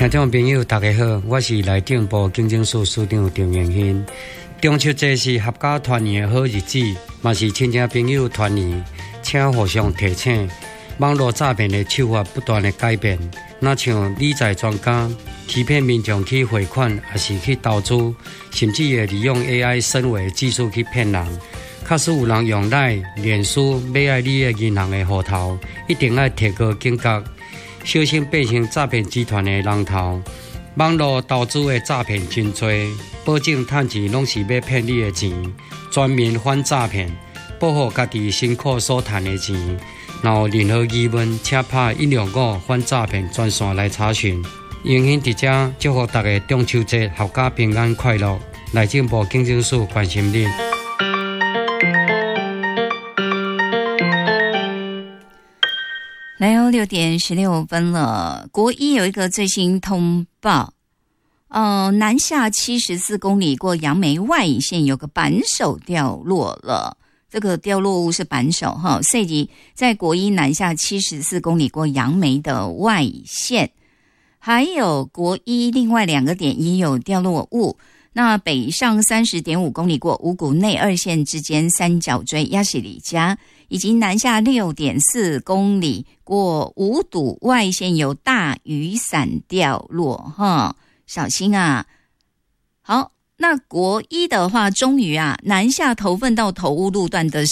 听众朋友大家好，我是内政部警政署署长郑永兴。中秋节是合家团圆的好日子，嘛是亲戚朋友团圆，请互相提醒。网络诈骗的手法不断的改变，那像理财专家欺骗民众去汇款，还是去投资，甚至会利用 AI 深伪技术去骗人。假使有人用赖、脸书买爱你的银行的户头，一定要提高警觉，小心变成诈骗集团的龙头。网络投资的诈骗真多，保证赚钱拢是要骗你的钱，专门反诈骗，保护家己辛苦所赚的钱。若有任何疑问，请打165反诈骗专线来查询。永兴伫遮祝福大家中秋节阖家平安快乐。内政部警政署关心你。 来6点16分了。国一有一个最新通报，南下74公里过杨梅外乙线有个扳手掉落了。这个掉落物是扳手哈，所以在国一南下74公里过杨梅的外乙线，还有国一另外2个点也有掉落物。那北上30.5公里过五股内2线之间三角锥亚西里加，以及南下6.4公里过五堵外线有大雨伞掉落哈，小心啊。好，那国一的话，终于南下头份到头屋路段的